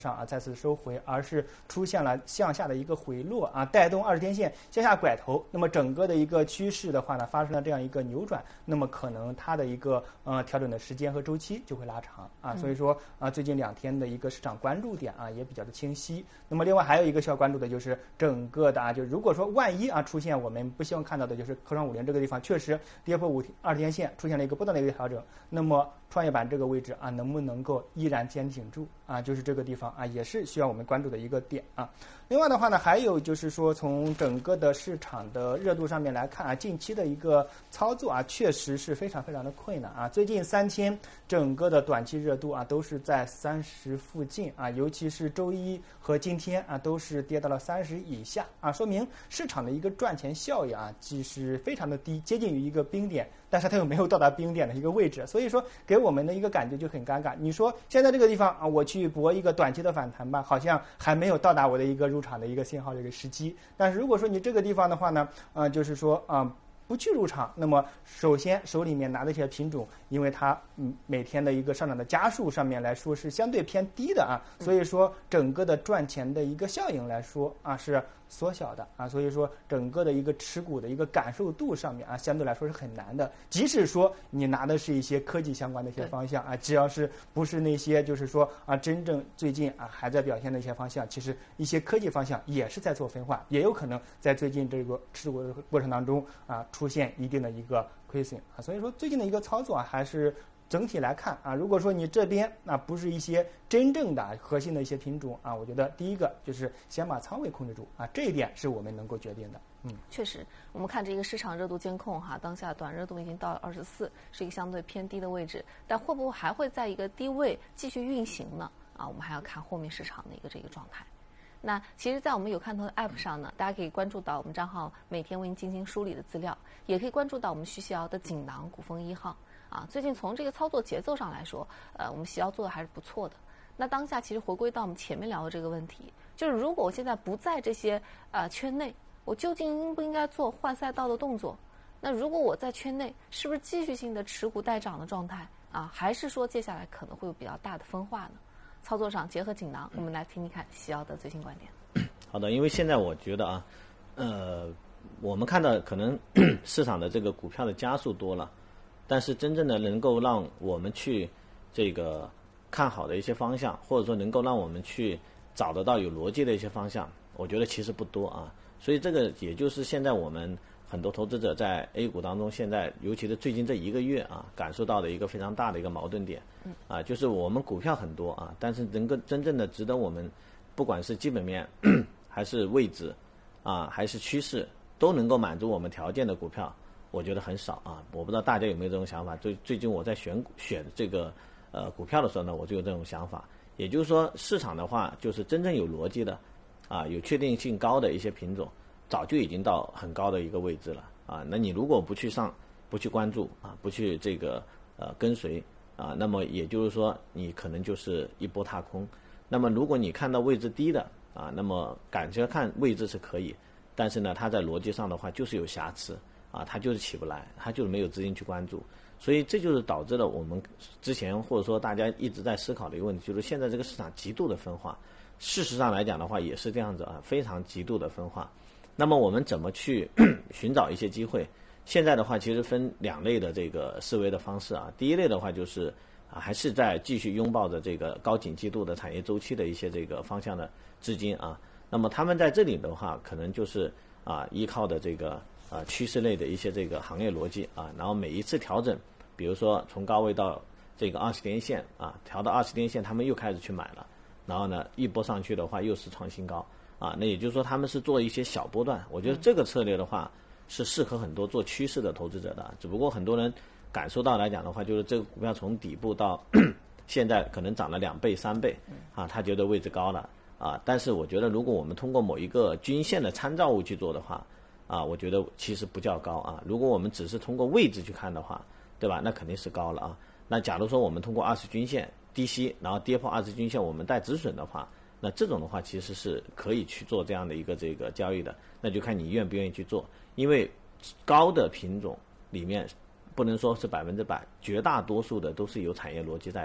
上再次收回，而是出现了向下的一个回落带动20天线向下拐头，那么整个的一个趋势的话呢，发生了这样一个扭转，那么可能它的一个调整的时间和周期就会拉长所以说最近2天的一个市场关注点也比较的清晰。那么另外还有一个需要关注的就是整个的就如果说万一出现我们不希望看到的，就是科创50这个地方确实跌破20天线，出现了一个波段的一个调整，那么创业板这个位置能不能够依然坚挺住就是这个地方也是需要我们关注的一个点另外的话呢，还有就是说从整个的市场的热度上面来看近期的一个操作确实是非常非常的困难最近3天整个的短期热度都是在30附近尤其是周一和今天都是跌到了30以下说明市场的一个赚钱效应其实非常的低，接近于一个冰点，但是它又没有到达冰点的一个位置，所以说给我们的一个感觉就很尴尬。你说现在这个地方我去搏一个短期的反弹吧，好像还没有到达我的一个入场的一个信号的一个时机。但是如果说你这个地方的话呢就是说不去入场，那么首先手里面拿的一些品种，因为它每天的一个上涨的家数上面来说是相对偏低的所以说整个的赚钱的一个效应来说是缩小的所以说整个的一个持股的一个感受度上面相对来说是很难的。即使说你拿的是一些科技相关的一些方向只要是不是那些就是说真正最近还在表现的一些方向，其实一些科技方向也是在做分化，也有可能在最近这个持股的过程当中出现一定的一个亏损所以说最近的一个操作还是整体来看如果说你这边不是一些真正的核心的一些品种我觉得第一个就是先把仓位控制住这一点是我们能够决定的。 确实，我们看这个市场热度监控当下短热度已经到了24，是一个相对偏低的位置，但会不会还会在一个低位继续运行呢？我们还要看后面市场的一个这个状态。那其实在我们有看头的 App 上呢，大家可以关注到我们账号每天为您进行梳理的资料，也可以关注到我们徐熙瑶的锦囊股风1号最近从这个操作节奏上来说我们熙瑶做的还是不错的。那当下其实回归到我们前面聊的这个问题，就是如果我现在不在这些圈内，我究竟应不应该做换赛道的动作？那如果我在圈内，是不是继续性的持股待涨的状态还是说接下来可能会有比较大的分化呢？操作上结合锦囊，我们来听听看熙瑶的最新观点。 好的，因为现在我觉得我们看到可能市场的这个股票的家数多了，但是真正的能够让我们去这个看好的一些方向，或者说能够让我们去找得到有逻辑的一些方向，我觉得其实不多所以这个也就是现在我们很多投资者在 A 股当中，现在尤其是最近这1个月感受到的一个非常大的一个矛盾点就是我们股票很多但是能够真正的值得我们不管是基本面还是位置还是趋势都能够满足我们条件的股票，我觉得很少我不知道大家有没有这种想法。最近我在选这个股票的时候呢，我就有这种想法。也就是说市场的话，就是真正有逻辑的有确定性高的一些品种，早就已经到很高的一个位置了那你如果不去关注不去这个跟随那么也就是说你可能就是一波踏空。那么如果你看到位置低的那么感觉看位置是可以，但是呢它在逻辑上的话就是有瑕疵它就是起不来，它就是没有资金去关注。所以这就是导致了我们之前或者说大家一直在思考的一个问题，就是现在这个市场极度的分化。事实上来讲的话也是这样子非常极度的分化。那么我们怎么去寻找一些机会？现在的话其实分2类的这个思维的方式第一类的话就是还是在继续拥抱着这个高景气度的产业周期的一些这个方向的资金那么他们在这里的话可能就是依靠的这个趋势类的一些这个行业逻辑然后每一次调整，比如说从高位到这个20天线调到20天线，他们又开始去买了，然后呢一波上去的话又是创新高那也就是说他们是做一些小波段。我觉得这个策略的话是适合很多做趋势的投资者的，只不过很多人感受到来讲的话，就是这个股票从底部到现在可能涨了2倍3倍他觉得位置高了但是我觉得如果我们通过某一个均线的参照物去做的话我觉得其实不叫高如果我们只是通过位置去看的话，对吧？那肯定是高了那假如说我们通过20均线低吸，然后跌破20均线我们带止损的话，那这种的话其实是可以去做这样的一个这个交易的。那就看你愿不愿意去做，因为高的品种里面不能说是100%，绝大多数的都是有产业逻辑在的，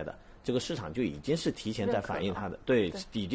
这个市场就已经是提前在反映它的，对，已经